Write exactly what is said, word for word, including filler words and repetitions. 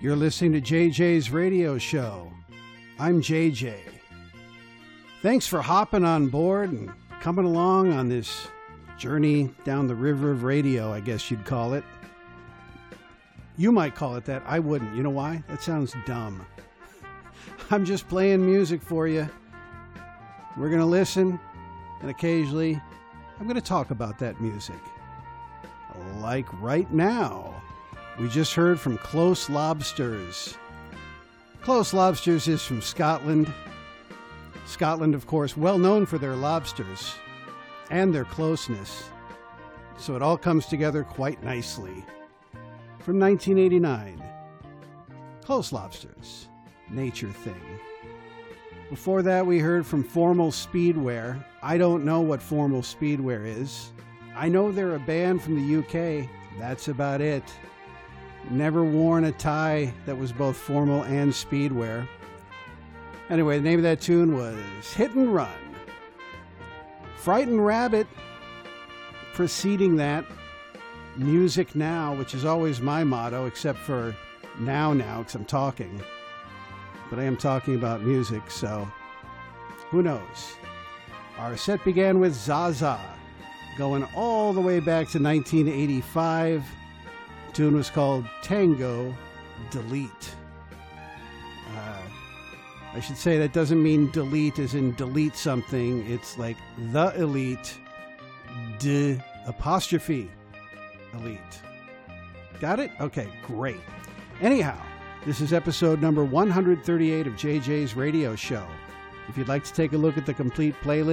You're listening to J J's Radio Show. I'm J J. Thanks for hopping on board and coming along on this journey down the river of radio, I guess you'd call it. You might call it that. I wouldn't. You know why? That sounds dumb. I'm just playing music for you. We're going to listen, and occasionally I'm going to talk about that music. Like right now. We just heard from Close Lobsters. Close Lobsters is from Scotland. Scotland, of course, well known for their lobsters and their closeness. So it all comes together quite nicely. From nineteen eighty-nine, Close Lobsters, Nature Thing. Before that, we heard from Formal Speedwear. I don't know what Formal Speedwear is. I know they're a band from the U K. That's about it. Never worn a tie that was both formal and speedwear. Anyway, the name of that tune was Hit and Run. Frightened Rabbit, preceding that, Music Now, which is always my motto, except for now now, because I'm talking. But I am talking about music, so who knows? Our set began with Zaza, going all the way back to nineteen eighty-five. The tune was called Tango Delete. Uh, I should say that doesn't mean delete as in delete something. It's like the elite, de apostrophe elite. Got it? Okay, great. Anyhow, this is episode number one hundred thirty-eight of J J's Radio Show. If you'd like to take a look at the complete playlist,